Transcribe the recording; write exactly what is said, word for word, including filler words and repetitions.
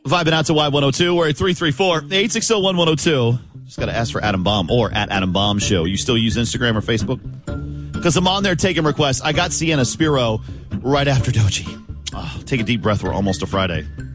Vibing out to Y one oh two. We're at three three four, eight six zero, one one oh two. Just got to ask for Adam Bomb or at Adam Bomb Show. You still use Instagram or Facebook? Because I'm on there taking requests. I got Sienna Spiro right after Doechii. Oh, take a deep breath. We're almost to Friday.